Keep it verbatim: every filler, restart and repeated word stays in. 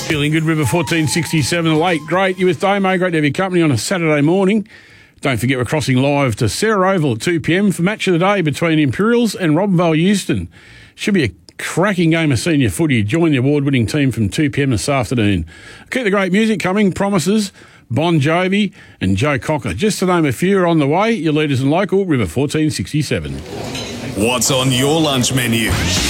Feeling good, River fourteen sixty-seven, the late great. You with Damo, great to have your company on a Saturday morning. Don't forget we're crossing live to Sarah Oval at two p m for match of the day between Imperials and Robinvale Euston. Should be a cracking game of senior footy. Join the award-winning team from two p m this afternoon. Keep the great music coming, promises, Bon Jovi and Joe Cocker. Just to name a few are on the way. Your leaders in local, River fourteen sixty-seven. What's on your lunch menu?